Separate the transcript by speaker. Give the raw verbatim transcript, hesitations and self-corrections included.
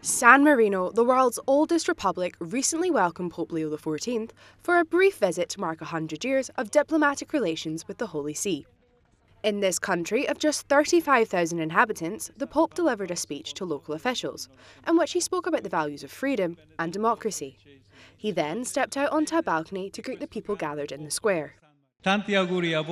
Speaker 1: San Marino, the world's oldest republic, recently welcomed Pope Leo the fourteenth for a brief visit to mark one hundred years of diplomatic relations with the Holy See. In this country of just thirty-five thousand inhabitants, the Pope delivered a speech to local officials, in which he spoke about the values of freedom and democracy. He then stepped out onto a balcony to greet the people gathered in the square.
Speaker 2: Tanti auguri a